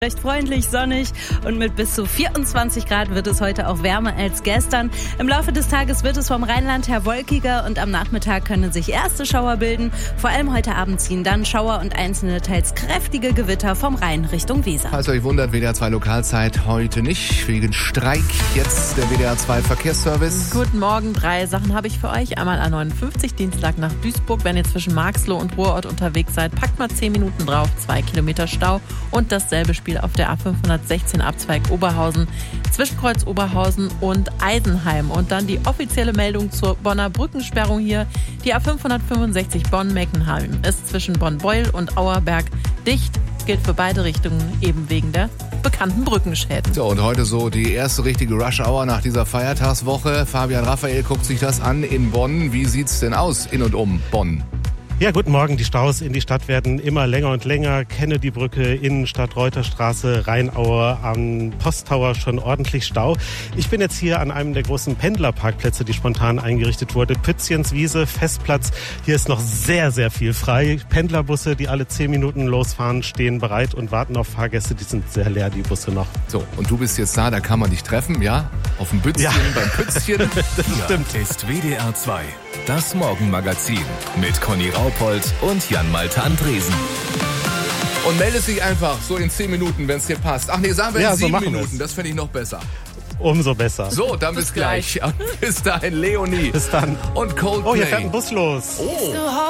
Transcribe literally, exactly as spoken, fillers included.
Recht freundlich, sonnig und mit bis zu vierundzwanzig Grad wird es heute auch wärmer als gestern. Im Laufe des Tages wird es vom Rheinland her wolkiger und am Nachmittag können sich erste Schauer bilden. Vor allem heute Abend ziehen dann Schauer und einzelne teils kräftige Gewitter vom Rhein Richtung Weser. Falls euch wundert, W D R zwei Lokalzeit heute nicht, wegen Streik. Jetzt der W D R zwei Verkehrsservice. Guten Morgen, drei Sachen habe ich für euch. Einmal A neunundfünfzig, Dienstag nach Duisburg. Wenn ihr zwischen Marxloh und Ruhrort unterwegs seid, packt mal zehn Minuten drauf, zwei Kilometer Stau. Und dasselbe Spiel auf der A fünfhundertsechzehn Abzweig Oberhausen, zwischen Kreuz Oberhausen und Eisenheim. Und dann die offizielle Meldung zur Bonner Brückensperrung hier. Die A fünfhundertfünfundsechzig Bonn-Meckenheim ist zwischen Bonn-Beuel und Auerberg dicht. Gilt für beide Richtungen eben wegen der bekannten Brückenschäden. So, und heute so die erste richtige Rush-Hour nach dieser Feiertagswoche. Fabian Raphael guckt sich das an in Bonn. Wie sieht's denn aus in und um Bonn? Ja, guten Morgen. Die Staus in die Stadt werden immer länger und länger. Kennedy-Brücke, Innenstadt, Reuterstraße, Rheinaue, am Posttower schon ordentlich Stau. Ich bin jetzt hier an einem der großen Pendlerparkplätze, die spontan eingerichtet wurde. Pützchenswiese, Festplatz. Hier ist noch sehr, sehr viel frei. Pendlerbusse, die alle zehn Minuten losfahren, stehen bereit und warten auf Fahrgäste. Die sind sehr leer, die Busse noch. So, und du bist jetzt da, da kann man dich treffen, ja? Auf dem Bützchen, Ja. beim Pützchen. Das Hier stimmt. ist W D R zwei, das Morgenmagazin mit Conny Raupold und Jan-Malte Andresen. Und melde dich einfach so in zehn Minuten, wenn es dir passt. Ach nee, sagen wir Ja, in so sieben machen Minuten, wir's. das finde ich noch besser. Umso besser. So, dann bis, Bis gleich. gleich. Bis dahin, Leonie Bis dann. und Coldplay. Oh, hier fährt ein Bus los. Oh.